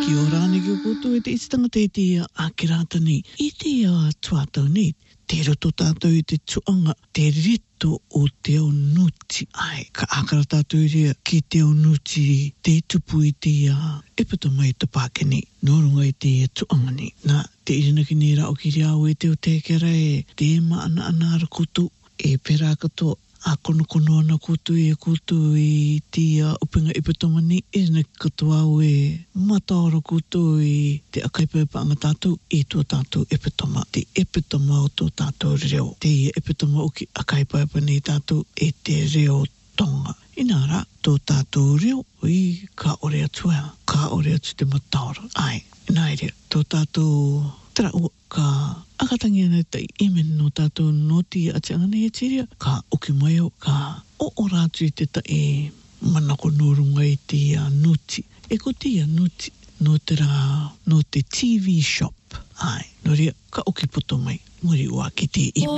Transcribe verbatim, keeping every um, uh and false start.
Ki o rāne ki o koutou e te isitanga te te ia a ki rāta nei. I te ia tuatau nei, te roto tātou i te tuanga, te rito o te o nuti. Ai, ka akara tātou i rea ki te o nuti, te tupu i te ia e pato mai te pākeni. Nō runga i te ia tuanga nei. Nā, te irina ki nei rao ki rea o e te o te kera e te ma ana ana ara koutou e pera katoa. A kono kono ana koutou e koutou i tia upinga i patomani e na katoa o e mataora koutou i te akaipa anga tātou e tō tātou e patoma. Te e patoma o tō tātou reo. Te e patoma o ki akaipa ni tātou e te reo tonga. Inara, tō tātou reo i ka ore atua, ka ore atu te mataora. Ai, inaere, tō tātou tera o ka akatangi ana te imen no tātou noti a te angana e tiria, ka oki mai o ka o o rātu i te ta e manako nōrunga i te uh, nuti. E ko te uh, nuti no te rā, no te T V shop. Ai, no rea, ka oki poto mai, muri ua ki te imen.